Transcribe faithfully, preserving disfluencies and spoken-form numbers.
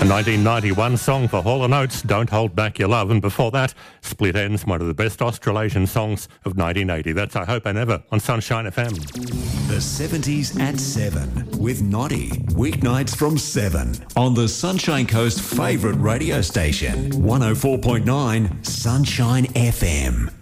nineteen ninety-one song for Hall and Oates, Don't Hold Back Your Love. And before that, Split Ends, one of the best Australasian songs of nineteen eighty. That's I Hope I Never on Sunshine F M. The seventies at seven with Noddy. Weeknights from seven on the Sunshine Coast favourite radio station, one oh four point nine Sunshine F M.